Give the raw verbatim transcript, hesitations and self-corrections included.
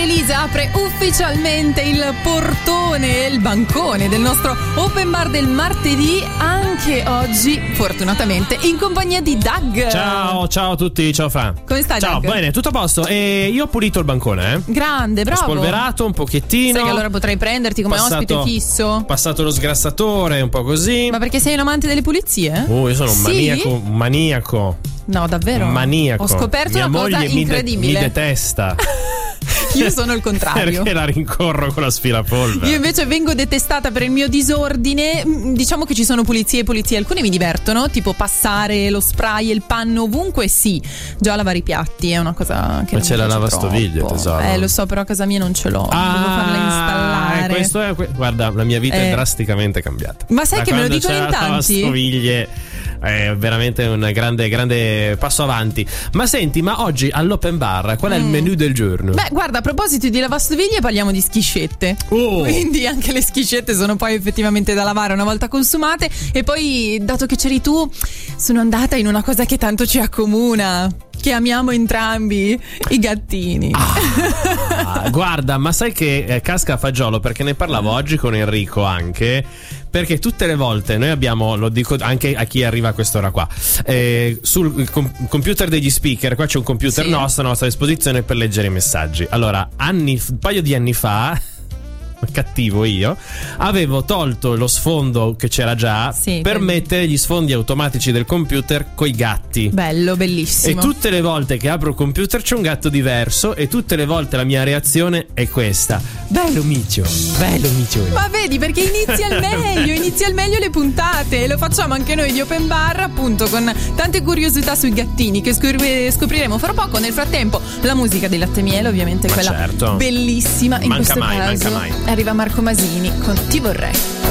Elise apre ufficialmente il portone, il bancone del nostro open bar del martedì, anche oggi fortunatamente in compagnia di Doug. Ciao, ciao a tutti, ciao Fra. Come stai, Ciao, Doug? bene, tutto a posto. E io ho pulito il bancone, eh. Grande, bravo. Ho spolverato un pochettino. Sai che allora potrei prenderti come passato, ospite fisso. Ho passato lo sgrassatore, un po' così. Ma perché sei un amante delle pulizie? Oh, io sono un Sì? maniaco, un maniaco. No, davvero? Un maniaco. Ho scoperto Mia una cosa moglie mi de- incredibile. mi detesta. Io sono il contrario. Perché la rincorro con l'aspirapolvere. Io invece vengo detestata per il mio disordine. Diciamo che ci sono pulizie e pulizie. Alcune mi divertono, tipo passare lo spray e il panno ovunque, sì. Già lavare i piatti è una cosa che ma non c'è mi la piace lavastoviglie, troppo. tesoro. Eh, lo so, però a casa mia non ce l'ho. Ah, devo farla installare. questo è, guarda, la mia vita Eh. è drasticamente cambiata. Ma sai Da che me lo quando dicono c'è in la tanti? lavastoviglie è veramente un grande, grande passo avanti. Ma senti, ma oggi all'open bar qual è il menù del giorno? Beh, guarda, a proposito di lavastoviglie parliamo di schiscette. Oh. Quindi anche le schiscette sono poi effettivamente da lavare una volta consumate. E poi, dato che c'eri tu, sono andata in una cosa che tanto ci accomuna, che amiamo entrambi, i gattini. Ah, guarda, ma sai che eh, casca a fagiolo, perché ne parlavo oggi con Enrico anche, perché tutte le volte noi abbiamo, lo dico anche a chi arriva a quest'ora qua, eh, sul com- computer degli speaker, qua c'è un computer Sì. nostro a nostra disposizione per leggere i messaggi. Allora, anni, un paio di anni fa, cattivo io, avevo tolto lo sfondo che c'era già, Sì, per quindi- mettere gli sfondi automatici del computer coi gatti. Bello, E bellissimo. tutte le volte che apro il computer c'è un gatto diverso, e tutte le volte la mia reazione è questa: bello micio, bello micio. Ma vedi, perché inizia il meglio, inizia il meglio le puntate. E lo facciamo anche noi di Open Bar, appunto, con tante curiosità sui gattini che scopri- scopriremo fra poco. Nel frattempo la musica dei Latte Miele, ovviamente, Ma quella certo. bellissima. In Manca questo mai, caso manca mai. arriva Marco Masini con Ti vorrei.